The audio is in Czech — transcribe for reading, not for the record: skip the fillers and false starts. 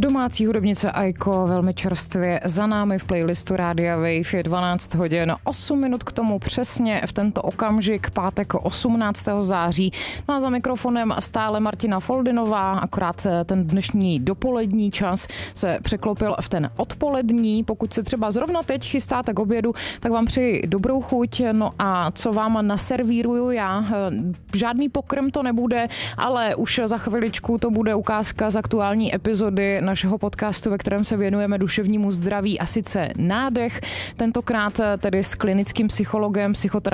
Domácí hudebnice Aiko velmi čerstvě za námi v playlistu Rádia Wave. Je 12 hodin, 8 minut k tomu přesně v tento okamžik, pátek 18. září. No a za mikrofonem stále Martina Foldinová, akorát ten dnešní dopolední čas se překlopil v ten odpolední. Pokud se třeba zrovna teď chystáte k obědu, tak vám přeji dobrou chuť. No a co vám naservíruju já? Žádný pokrm to nebude, ale už za chviličku to bude ukázka z aktuální epizody našeho podcastu, ve kterém se věnujeme duševnímu zdraví, a sice Nádech. Tentokrát tedy s klinickým psychologem, psychoterapeutem